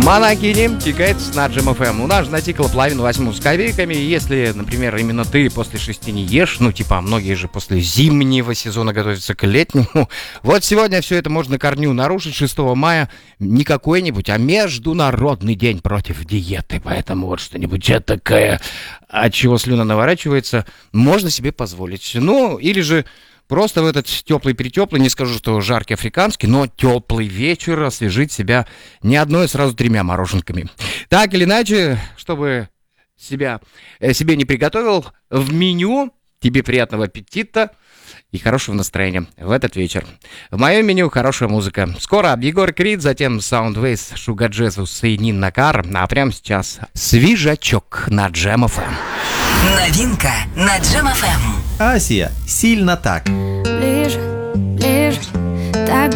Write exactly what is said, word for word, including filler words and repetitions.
Монахини тикает на Джем эф эм. У нас же натикало половину восьмую с копейками. Если, например, именно ты после шести не ешь, ну, типа, многие же после зимнего сезона готовятся к летнему. Вот сегодня все это можно на корню нарушить. шестого мая не какой-нибудь, а международный день против диеты. Поэтому вот что-нибудь такое, от чего слюна наворачивается, можно себе позволить. Ну, или же просто в этот теплый-перетеплый, не скажу, что жаркий африканский, но теплый вечер освежить себя не одной, а сразу тремя мороженками. Так или иначе, чтобы себя, э, себе не приготовил, в меню тебе приятного аппетита и хорошего настроения в этот вечер. В моем меню хорошая музыка. Скоро Егор Крид, затем Soundwaves, Шуга Джезус и Нин Накар. А прямо сейчас свежачок на Джем эф эм. Новинка на Джем эф эм. Асия, сильно так.